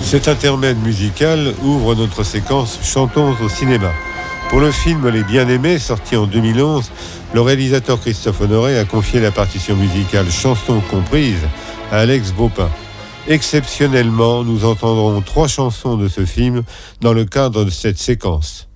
Cet intermède musical ouvre notre séquence Chantons au cinéma. Pour le film Les Bien-Aimés, sorti en 2011, le réalisateur Christophe Honoré a confié la partition musicale Chansons comprises à Alex Baupin. Exceptionnellement, nous entendrons 3 chansons de ce film dans le cadre de cette séquence.